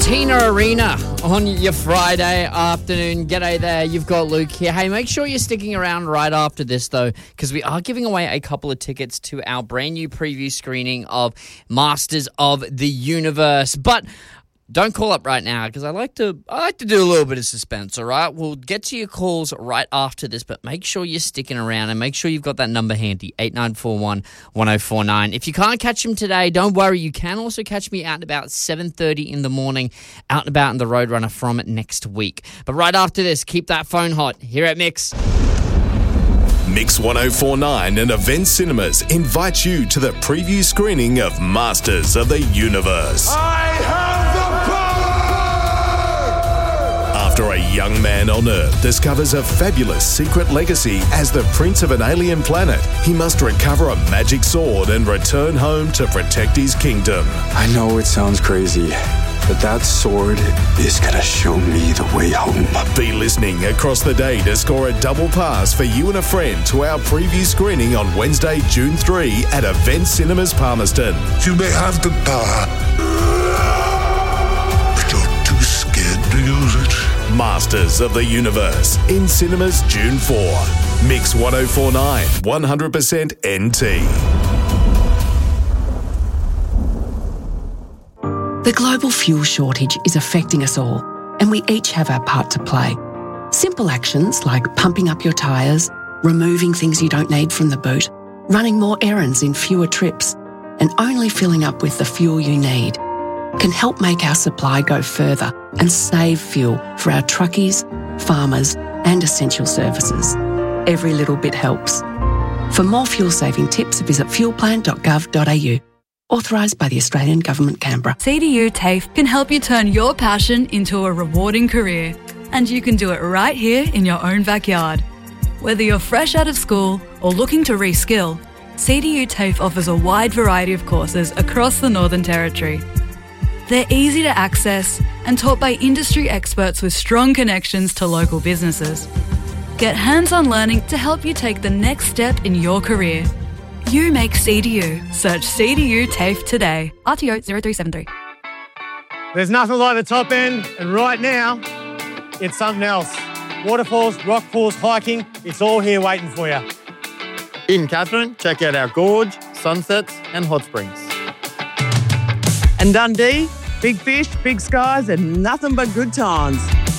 Tina Arena on your Friday afternoon. G'day there, you've got Luke here. Hey, make sure you're sticking around right after this though, because we are giving away a couple of tickets to our brand new preview screening of Masters of the Universe. But don't call up right now, because I like to do a little bit of suspense, all right? We'll get to your calls right after this, but make sure you're sticking around and make sure you've got that number handy, 8941-1049. If you can't catch him today, don't worry. You can also catch me out and about 7:30 in the morning, out and about in the Roadrunner from next week. But right after this, keep that phone hot here at Mix. Mix 1049 and Event Cinemas invite you to the preview screening of Masters of the Universe. I have the power! After a young man on Earth discovers a fabulous secret legacy as the prince of an alien planet, he must recover a magic sword and return home to protect his kingdom. I know it sounds crazy, but that sword is gonna show me the way home. Be listening across the day to score a double pass for you and a friend to our preview screening on Wednesday, June 3 at Event Cinemas Palmerston. You may have the power, but you're too scared to use it. Masters of the Universe in cinemas June 4. Mix 1049, 100% NT. The global fuel shortage is affecting us all, and we each have our part to play. Simple actions like pumping up your tyres, removing things you don't need from the boot, running more errands in fewer trips, and only filling up with the fuel you need can help make our supply go further and save fuel for our truckies, farmers, and essential services. Every little bit helps. For more fuel-saving tips, visit fuelplan.gov.au. Authorised by the Australian Government, Canberra. CDU TAFE can help you turn your passion into a rewarding career, and you can do it right here in your own backyard. Whether you're fresh out of school or looking to reskill, CDU TAFE offers a wide variety of courses across the Northern Territory. They're easy to access and taught by industry experts with strong connections to local businesses. Get hands-on learning to help you take the next step in your career. You make CDU. Search CDU TAFE today. RTO 0373. There's nothing like the top end, and right now, it's something else. Waterfalls, rock pools, hiking, it's all here waiting for you. In Katherine, check out our gorge, sunsets and hot springs. And Dundee, Big fish, big skies, and nothing but good times.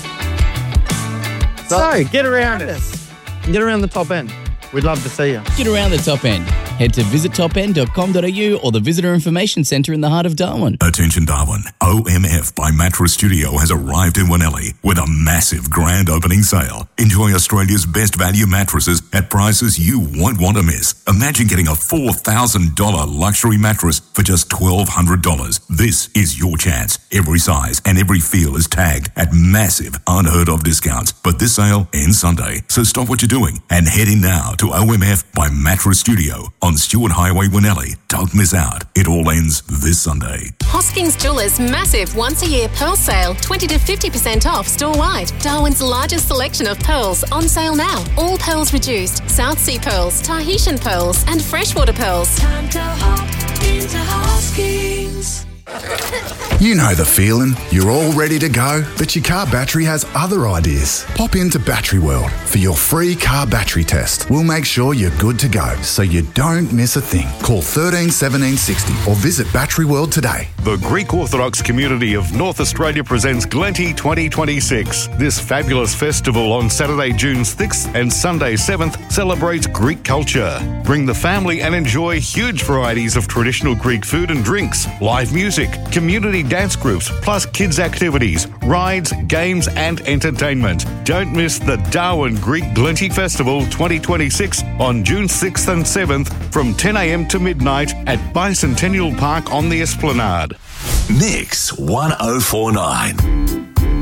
So get around us. Get around the top end. We'd love to see you. Get around the top end. Head to visittopend.com.au or the Visitor Information Centre in the heart of Darwin. Attention Darwin, OMF by Mattress Studio has arrived in Winnelli with a massive grand opening sale. Enjoy Australia's best value mattresses at prices you won't want to miss. Imagine getting a $4,000 luxury mattress for just $1,200. This is your chance. Every size and every feel is tagged at massive, unheard of discounts. But this sale ends Sunday, so stop what you're doing and head in now to OMF by Mattress Studio on Stewart Highway, Winnelli. Don't miss out. It all ends this Sunday. Hoskins Jewelers' massive once-a-year pearl sale, 20 to 50% off store-wide. Darwin's largest selection of pearls on sale now. All pearls reduced. South Sea pearls, Tahitian pearls, and freshwater pearls. Time to hop into Hoskins. You know the feeling. You're all ready to go, but your car battery has other ideas. Pop into Battery World for your free car battery test. We'll make sure you're good to go, so you don't miss a thing. Call 13 17 60 or visit Battery World today. The Greek Orthodox community of North Australia presents Glenty 2026. This fabulous festival on Saturday, June 6th and Sunday 7th celebrates Greek culture. Bring the family and enjoy huge varieties of traditional Greek food and drinks, live music, community dance groups, plus kids' activities, rides, games and entertainment. Don't miss the Darwin Greek Glenty Festival 2026 on June 6th and 7th from 10 a.m. to midnight at Bicentennial Park on the Esplanade. Mix 1049.